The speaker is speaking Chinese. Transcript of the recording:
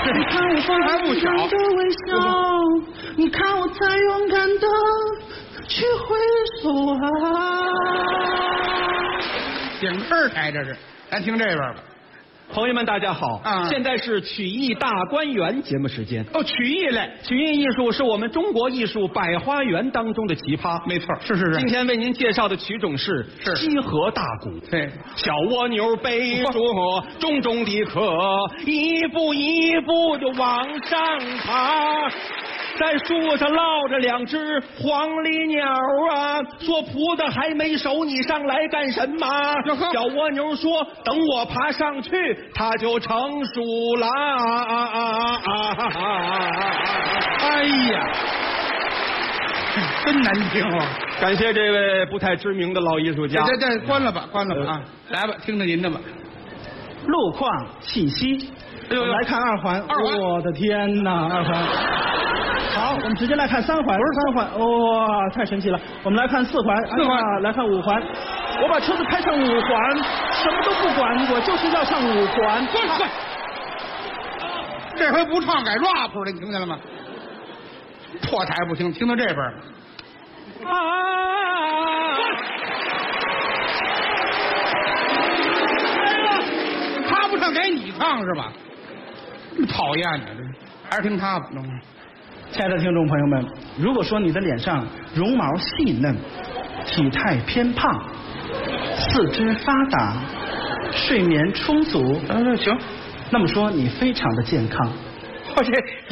你看我放还不小的微笑，你看我才勇敢的去挥手啊。 点歌台这是，咱听这边吧。 朋友们，大家好！现在是曲艺大观园节目时间。 哦，曲艺类， 曲艺艺术是我们中国艺术百花园当中的奇葩。 没错，是。 今天为您介绍的曲种是西河大鼓。 对， 小蜗牛背着重重的壳，一步一步就往上爬。在树上落着两只黄鹂鸟啊，说葡萄还没熟，你上来干什么？小蜗牛说：“等我爬上去，它就成熟了。” 哎呀，真难听啊！ 感谢这位不太知名的老艺术家。 这关了吧啊！来吧，听听您的吧。 路况信息，来看二环。我的天哪，二环。好，我们直接来看三环，不是三环，哇，太神奇了！我们来看四环，来看五环。我把车子开上五环，什么都不管，我就是要上五环。 快！这回不唱改 rap 了，你听见了吗？破台不听，听到这边。他不唱给你唱是吧？讨厌呢，还是听他吧。 亲爱的听众朋友们，如果说你的脸上绒毛细嫩，体态偏胖，四肢发达，睡眠充足， 行， 那么说你非常的健康。 我这